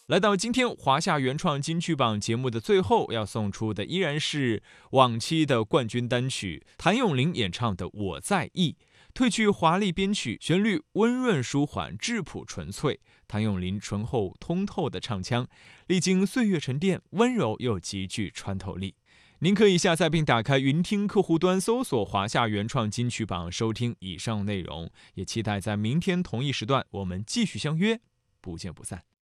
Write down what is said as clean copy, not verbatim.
来到今天华夏原创金曲榜节目的最后，要送出的依然是往期的冠军单曲谭咏麟演唱的《我在意》。褪去华丽编曲，旋律温润舒缓，质朴纯粹。谭咏麟醇厚通透的唱腔，历经岁月沉淀，温柔又极具穿透力。您可以下载并打开云听客户端，搜索华夏原创金曲榜，收听以上内容。也期待在明天同一时段我们继续相约，不见不散。